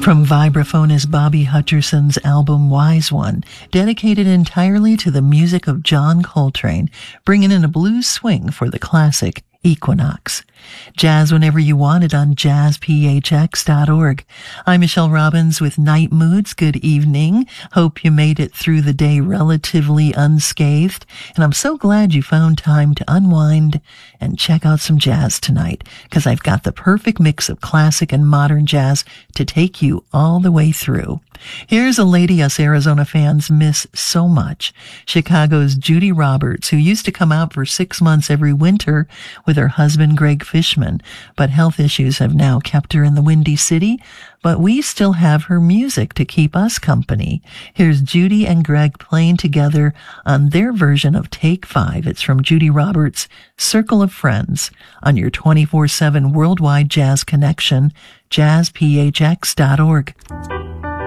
From vibraphone is Bobby Hutcherson's album Wise One, dedicated entirely to the music of John Coltrane, bringing in a blues swing for the classic Equinox. Jazz whenever you want it on jazzphx.org. I'm Michelle Robbins with Night Moods. Good evening. Hope you made it through the day relatively unscathed. And I'm so glad you found time to unwind and check out some jazz tonight, because I've got the perfect mix of classic and modern jazz to take you all the way through. Here's a lady us Arizona fans miss so much. Chicago's Judy Roberts, who used to come out for 6 months every winter with her husband Greg Fishman, but health issues have now kept her in the Windy City. But we still have her music to keep us company. Here's Judy and Greg playing together on their version of Take 5. It's from Judy Roberts' Circle of Friends on your 24/7 worldwide jazz connection, jazzphx.org.